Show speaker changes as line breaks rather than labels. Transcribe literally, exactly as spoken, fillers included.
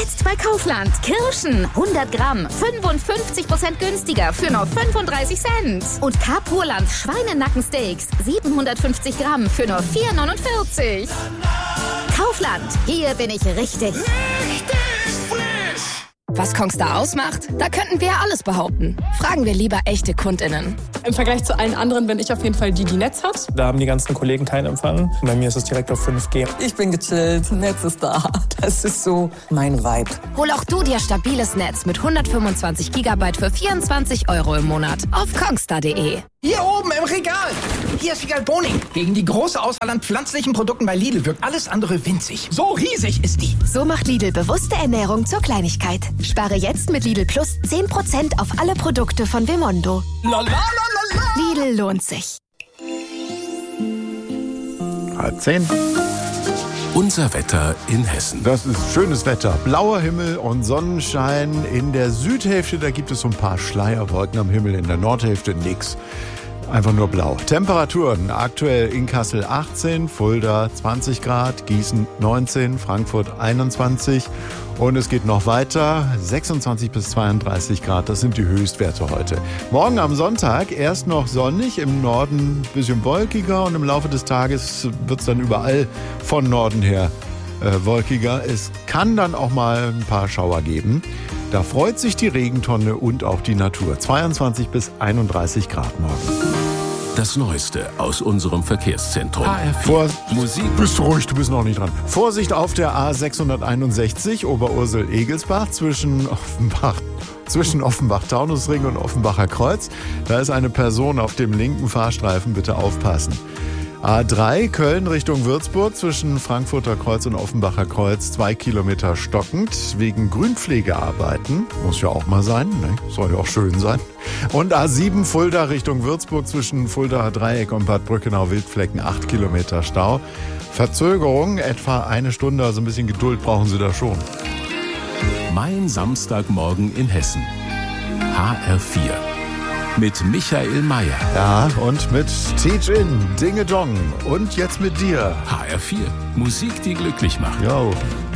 Jetzt bei Kaufland. Kirschen hundert Gramm, fünfundfünfzig Prozent günstiger für nur fünfunddreißig Cent. Und Capurland Schweinenackensteaks, siebenhundertfünfzig Gramm für nur vier neunundvierzig. Kaufland, hier bin ich richtig.
Richtig frisch!
Was Kongstar ausmacht? Da könnten wir ja alles behaupten. Fragen wir lieber echte KundInnen.
Im Vergleich zu allen anderen bin ich auf jeden Fall die, die Netz hat.
Da haben die ganzen Kollegen keinen Empfang. Bei mir ist es direkt auf fünf G.
Ich bin gechillt, Netz ist da. Das ist so mein Vibe.
Hol auch du dir stabiles Netz mit hundertfünfundzwanzig Gigabyte für vierundzwanzig Euro im Monat auf kongstar punkt de.
Hier oben im Regal. Hier ist Figal Boning. Gegen die große Auswahl an pflanzlichen Produkten bei Lidl wirkt alles andere winzig. So riesig ist die.
So macht Lidl bewusste Ernährung zur Kleinigkeit. Spare jetzt mit Lidl Plus zehn Prozent auf alle Produkte von Vimondo.
La la la la la.
Lidl lohnt sich.
Halb zehn.
Unser Wetter in Hessen.
Das ist schönes Wetter. Blauer Himmel und Sonnenschein. In der Südhälfte, da gibt es so ein paar Schleierwolken am Himmel. In der Nordhälfte nix. Einfach nur blau. Temperaturen aktuell in Kassel achtzehn, Fulda zwanzig Grad, Gießen neunzehn, Frankfurt einundzwanzig. Und es geht noch weiter, sechsundzwanzig bis zweiunddreißig Grad, das sind die Höchstwerte heute. Morgen am Sonntag erst noch sonnig, im Norden ein bisschen wolkiger und im Laufe des Tages wird es dann überall von Norden her äh, wolkiger. Es kann dann auch mal ein paar Schauer geben. Da freut sich die Regentonne und auch die Natur. zweiundzwanzig bis einunddreißig Grad morgen.
Das Neueste aus unserem Verkehrszentrum.
H R vier. Musik. Bist du ruhig, du bist noch nicht dran. Vorsicht auf der A sechshunderteinundsechzig Oberursel-Egelsbach zwischen Offenbach, zwischen Offenbach-Taunusring und Offenbacher Kreuz. Da ist eine Person auf dem linken Fahrstreifen, bitte aufpassen. A drei Köln Richtung Würzburg zwischen Frankfurter Kreuz und Offenbacher Kreuz zwei Kilometer stockend wegen Grünpflegearbeiten. Muss ja auch mal sein, ne? Soll ja auch schön sein. Und A sieben Fulda Richtung Würzburg zwischen Fuldaer Dreieck und Bad Brückenau-Wildflecken acht Kilometer Stau. Verzögerung etwa eine Stunde, also ein bisschen Geduld brauchen Sie da schon.
Mein Samstagmorgen in Hessen. H R vier. Mit Michael Mayer.
Ja, und mit Teach-In, Dinge Dong. Und jetzt mit dir.
H R vier. Musik, die glücklich macht.
Jo.